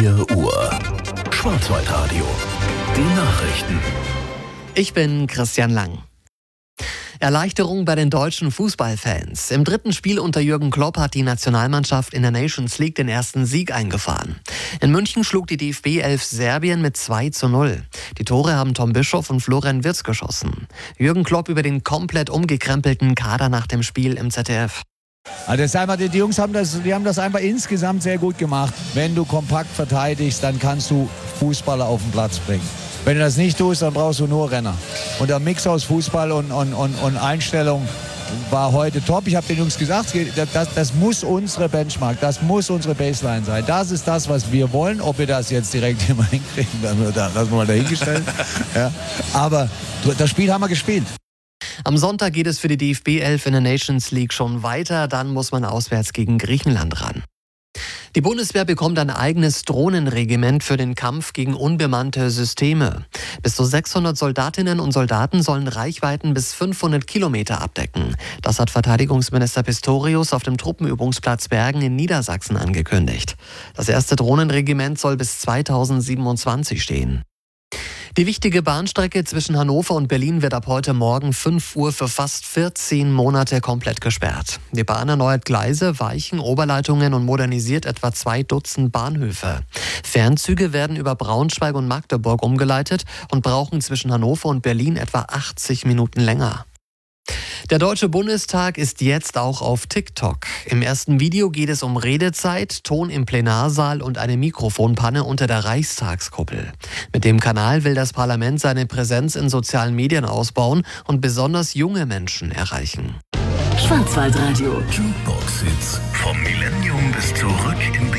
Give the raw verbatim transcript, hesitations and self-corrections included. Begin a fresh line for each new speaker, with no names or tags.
vier Uhr. Schwarzwaldradio. Die Nachrichten.
Ich bin Christian Lang. Erleichterung bei den deutschen Fußballfans. Im dritten Spiel unter Jürgen Klopp hat die Nationalmannschaft in der Nations League den ersten Sieg eingefahren. In München schlug die D F B elf Serbien mit zwei zu null. Die Tore haben Tom Bischoff und Florian Wirtz geschossen. Jürgen Klopp über den komplett umgekrempelten Kader nach dem Spiel im Z D F.
Also das einmal, die Jungs haben das, die haben das einfach insgesamt sehr gut gemacht. Wenn du kompakt verteidigst, dann kannst du Fußballer auf den Platz bringen. Wenn du das nicht tust, dann brauchst du nur Renner. Und der Mix aus Fußball und, und, und, und Einstellung war heute top. Ich habe den Jungs gesagt, das, das muss unsere Benchmark, das muss unsere Baseline sein. Das ist das, was wir wollen. Ob wir das jetzt direkt immer hinkriegen, dann lassen wir mal dahingestellt. Ja. Aber das Spiel haben wir gespielt.
Am Sonntag geht es für die D F B elf in der Nations League schon weiter. Dann muss man auswärts gegen Griechenland ran. Die Bundeswehr bekommt ein eigenes Drohnenregiment für den Kampf gegen unbemannte Systeme. Bis zu sechshundert Soldatinnen und Soldaten sollen Reichweiten bis fünfhundert Kilometer abdecken. Das hat Verteidigungsminister Pistorius auf dem Truppenübungsplatz Bergen in Niedersachsen angekündigt. Das erste Drohnenregiment soll bis zweitausendsiebenundzwanzig stehen. Die wichtige Bahnstrecke zwischen Hannover und Berlin wird ab heute Morgen fünf Uhr für fast vierzehn Monate komplett gesperrt. Die Bahn erneuert Gleise, Weichen, Oberleitungen und modernisiert etwa zwei Dutzend Bahnhöfe. Fernzüge werden über Braunschweig und Magdeburg umgeleitet und brauchen zwischen Hannover und Berlin etwa achtzig Minuten länger. Der Deutsche Bundestag ist jetzt auch auf TikTok. Im ersten Video geht es um Redezeit, Ton im Plenarsaal und eine Mikrofonpanne unter der Reichstagskuppel. Mit dem Kanal will das Parlament seine Präsenz in sozialen Medien ausbauen und besonders junge Menschen erreichen.
Schwarzwaldradio. Jukebox-Hits vom Millennium bis zurück in die